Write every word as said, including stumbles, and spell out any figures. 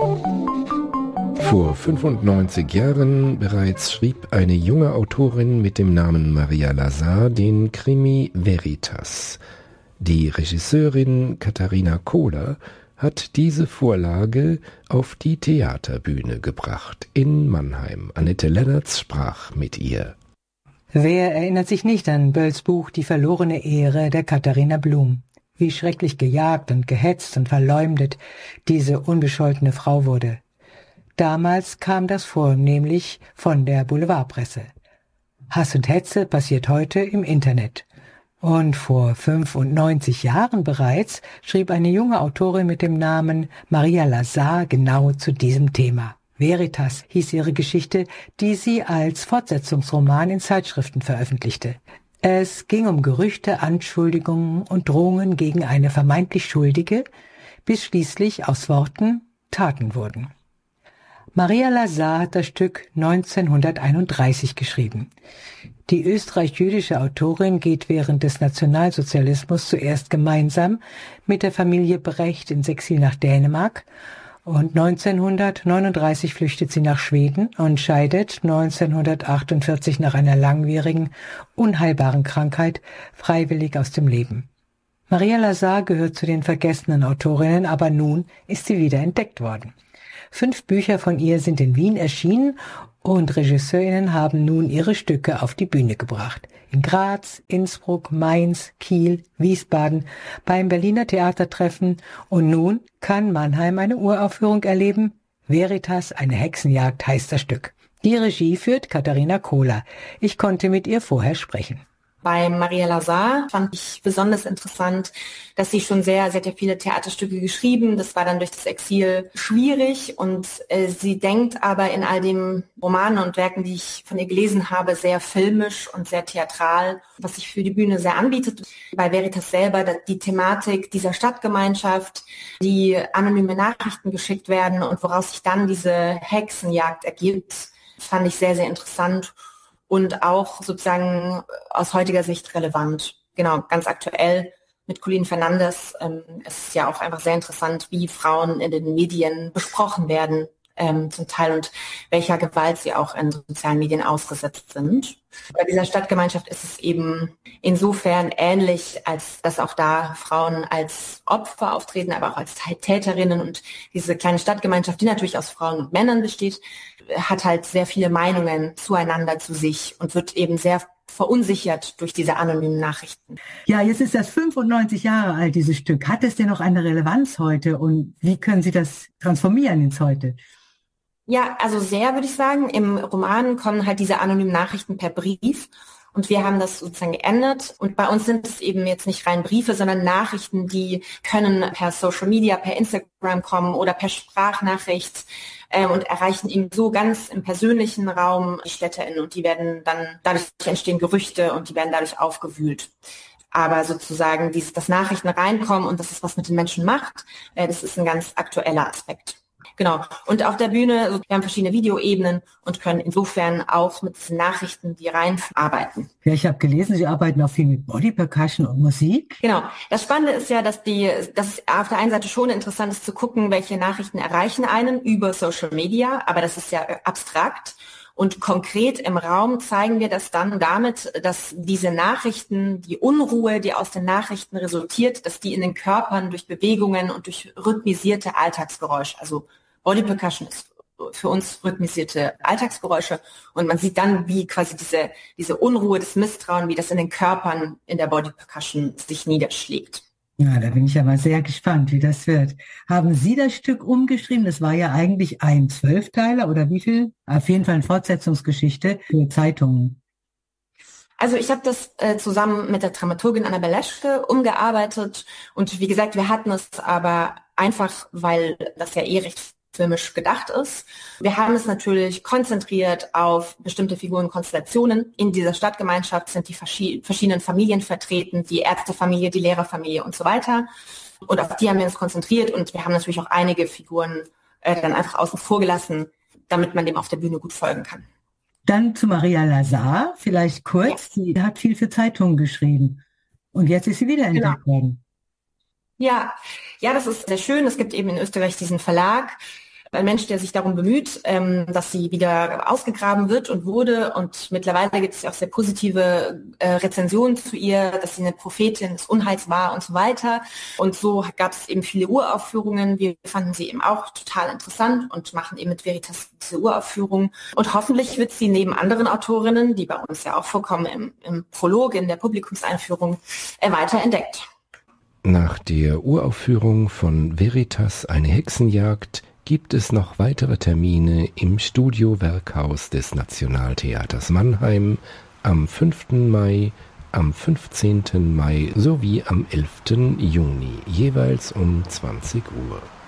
Vor fünfundneunzig Jahren bereits schrieb eine junge Autorin mit dem Namen Maria Lazar den Krimi Veritas. Die Regisseurin Katharina Kohler hat diese Vorlage auf die Theaterbühne gebracht in Mannheim. Annette Lennertz sprach mit ihr. Wer erinnert sich nicht an Bölls Buch Die verlorene Ehre der Katharina Blum? Wie schrecklich gejagt und gehetzt und verleumdet diese unbescholtene Frau wurde. Damals kam das vornehmlich von der Boulevardpresse. Hass und Hetze passiert heute im Internet. Und vor fünfundneunzig Jahren bereits schrieb eine junge Autorin mit dem Namen Maria Lazar genau zu diesem Thema. Veritas hieß ihre Geschichte, die sie als Fortsetzungsroman in Zeitschriften veröffentlichte. Es ging um Gerüchte, Anschuldigungen und Drohungen gegen eine vermeintlich Schuldige, bis schließlich aus Worten Taten wurden. Maria Lazar hat das Stück neunzehnhunderteinunddreißig geschrieben. Die österreich-jüdische Autorin geht während des Nationalsozialismus zuerst gemeinsam mit der Familie Brecht ins Exil nach Dänemark und neunzehnhundertneununddreißig flüchtet sie nach Schweden und scheidet neunzehnhundertachtundvierzig nach einer langwierigen, unheilbaren Krankheit freiwillig aus dem Leben. Maria Lazar gehört zu den vergessenen Autorinnen, aber nun ist sie wieder entdeckt worden. Fünf Bücher von ihr sind in Wien erschienen und Regisseurinnen haben nun ihre Stücke auf die Bühne gebracht. In Graz, Innsbruck, Mainz, Kiel, Wiesbaden, beim Berliner Theatertreffen und nun kann Mannheim eine Uraufführung erleben. Veritas, eine Hexenjagd heißt das Stück. Die Regie führt Katharina Kohler. Ich konnte mit ihr vorher sprechen. Bei Maria Lazar fand ich besonders interessant, dass sie schon sehr, sie hat ja viele Theaterstücke geschrieben. Das war dann durch das Exil schwierig und äh, sie denkt aber in all den Romanen und Werken, die ich von ihr gelesen habe, sehr filmisch und sehr theatral, was sich für die Bühne sehr anbietet. Bei Veritas selber die Thematik dieser Stadtgemeinschaft, die anonyme Nachrichten geschickt werden und woraus sich dann diese Hexenjagd ergibt, fand ich sehr, sehr interessant. Und auch sozusagen aus heutiger Sicht relevant. Genau, ganz aktuell mit Colleen Fernandes. Ähm, es ist ja auch einfach sehr interessant, wie Frauen in den Medien besprochen werden, ähm, zum Teil und welcher Gewalt sie auch in sozialen Medien ausgesetzt sind. Bei dieser Stadtgemeinschaft ist es eben insofern ähnlich, als dass auch da Frauen als Opfer auftreten, aber auch als Täterinnen. Und diese kleine Stadtgemeinschaft, die natürlich aus Frauen und Männern besteht, hat halt sehr viele Meinungen zueinander, zu sich und wird eben sehr verunsichert durch diese anonymen Nachrichten. Ja, jetzt ist das fünfundneunzig Jahre alt, dieses Stück. Hat es denn noch eine Relevanz heute und wie können Sie das transformieren ins Heute? Ja, also sehr, würde ich sagen. Im Roman kommen halt diese anonymen Nachrichten per Brief. Und wir haben das sozusagen geändert. Und bei uns sind es eben jetzt nicht rein Briefe, sondern Nachrichten, die können per Social Media, per Instagram kommen oder per Sprachnachricht ähm, und erreichen eben so ganz im persönlichen Raum die StädterInnen. Und die werden dann, dadurch entstehen Gerüchte und die werden dadurch aufgewühlt. Aber sozusagen dieses, dass Nachrichten reinkommen und dass es was mit den Menschen macht, äh, das ist ein ganz aktueller Aspekt. Genau. Und auf der Bühne, also wir haben verschiedene Videoebenen und können insofern auch mit diesen Nachrichten, die rein arbeiten. Ja, ich habe gelesen, Sie arbeiten auch viel mit Body Percussion und Musik. Genau. Das Spannende ist ja, dass die, dass es auf der einen Seite schon interessant ist zu gucken, welche Nachrichten erreichen einen über Social Media, aber das ist ja abstrakt. Und konkret im Raum zeigen wir das dann damit, dass diese Nachrichten, die Unruhe, die aus den Nachrichten resultiert, dass die in den Körpern durch Bewegungen und durch rhythmisierte Alltagsgeräusche, also Body Percussion ist für uns rhythmisierte Alltagsgeräusche und man sieht dann, wie quasi diese, diese Unruhe, das Misstrauen, wie das in den Körpern in der Body Percussion sich niederschlägt. Ja, da bin ich aber sehr gespannt, wie das wird. Haben Sie das Stück umgeschrieben? Das war ja eigentlich ein Zwölfteiler oder wie viel? Auf jeden Fall eine Fortsetzungsgeschichte für Zeitungen. Also ich habe das äh, zusammen mit der Dramaturgin Anna Beleschke umgearbeitet und wie gesagt, wir hatten es aber einfach, weil das ja eh recht filmisch gedacht ist. Wir haben es natürlich konzentriert auf bestimmte Figurenkonstellationen. In dieser Stadtgemeinschaft sind die verschi- verschiedenen Familien vertreten, die Ärztefamilie, die Lehrerfamilie und so weiter. Und auf die haben wir uns konzentriert und wir haben natürlich auch einige Figuren äh, dann einfach außen vor gelassen, damit man dem auf der Bühne gut folgen kann. Dann zu Maria Lazar, vielleicht kurz. Ja. Sie hat viel für Zeitungen geschrieben und jetzt ist sie wieder entdeckt worden. Ja, ja, das ist sehr schön. Es gibt eben in Österreich diesen Verlag ein Mensch, der sich darum bemüht, ähm, dass sie wieder ausgegraben wird und wurde. Und mittlerweile gibt es ja auch sehr positive äh, Rezensionen zu ihr, dass sie eine Prophetin des Unheils war und so weiter. Und so gab es eben viele Uraufführungen. Wir fanden sie eben auch total interessant und machen eben mit Veritas diese Uraufführung. Und hoffentlich wird sie neben anderen Autorinnen, die bei uns ja auch vorkommen im, im Prolog, in der Publikumseinführung, äh, weiter entdeckt. Nach der Uraufführung von Veritas, eine Hexenjagd, gibt es noch weitere Termine im Studio-Werkhaus des Nationaltheaters Mannheim am fünften Mai, am fünfzehnten Mai sowie am elften Juni, jeweils um zwanzig Uhr.